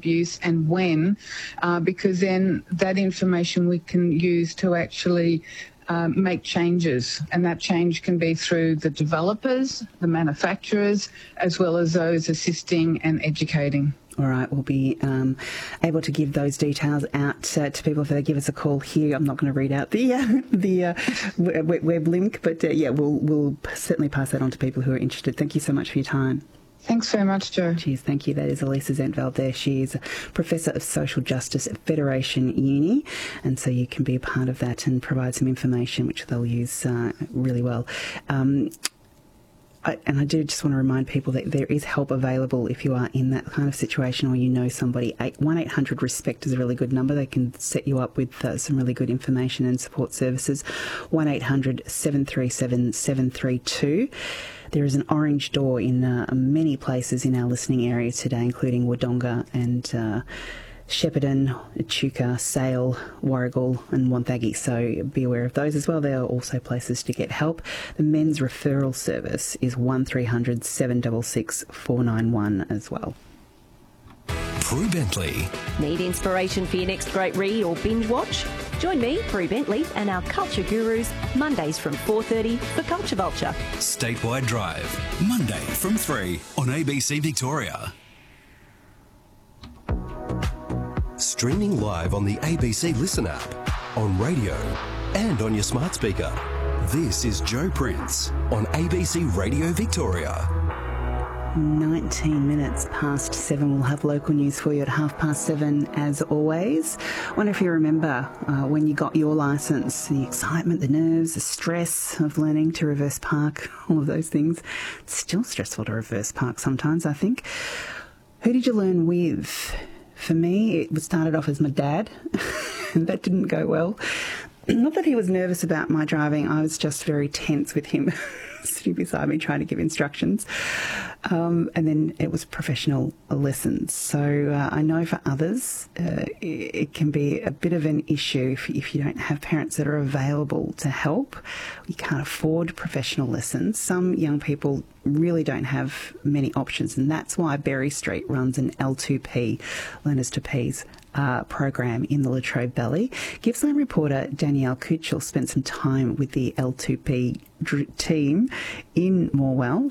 abuse and when, because then that information we can use to actually make changes, and that change can be through the developers, the manufacturers, as well as those assisting and educating. All right, we'll be able to give those details out to people if they give us a call here. I'm not going to read out the web link, but we'll certainly pass that on to people who are interested. Thank you so much for your time. Thanks very much, Jo. Cheers, thank you. That is Elisa Zentveld there. She is a Professor of Social Justice at Federation Uni, and so you can be a part of that and provide some information which they'll use really well. I do just want to remind people that there is help available if you are in that kind of situation or you know somebody. 1-800-RESPECT is a really good number. They can set you up with some really good information and support services. 1-800-737-732. There is an orange door in many places in our listening area today, including Wodonga and Shepparton, Echuca, Sale, Warragul and Wonthaggi. So be aware of those as well. There are also places to get help. The men's referral service is 1300 766 491 as well. Prue Bentley. Need inspiration for your next great read or binge watch? Join me, Prue Bentley, and our culture gurus Mondays from 4:30 for Culture Vulture. Statewide Drive, Monday from 3 on ABC Victoria. Streaming live on the ABC Listen app, on radio and on your smart speaker. This is Joe Prince on ABC Radio Victoria. 19 minutes past 7. We'll have local news for you at 7:30 as always. I wonder if you remember when you got your licence, the excitement, the nerves, the stress of learning to reverse park, all of those things. It's still stressful to reverse park sometimes, I think. Who did you learn with? For me, it started off as my dad, and that didn't go well. Not that he was nervous about my driving, I was just very tense with him sitting beside me trying to give instructions. And then it was professional lessons. So I know for others it can be a bit of an issue if you don't have parents that are available to help. You can't afford professional lessons. Some young people really don't have many options, and that's why Berry Street runs an L2P, Learners to Ps, program in the Latrobe Valley. Gippsland reporter Danielle Kuchel spent some time with the L2P team in Morwell